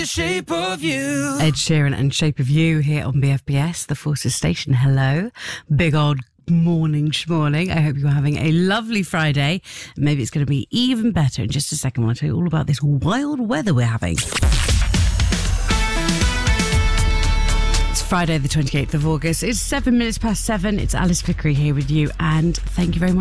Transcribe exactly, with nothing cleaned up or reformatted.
The Shape of You. Ed Sheeran and Shape of You here on B F B S, the Forces Station. Hello. Big old morning schmorning. I hope you're having a lovely Friday. Maybe it's going to be even better in just a second. I want to tell you all about this wild weather we're having. It's Friday the twenty-eighth of August. It's seven minutes past seven. It's Alice Vickery here with you, and thank you very much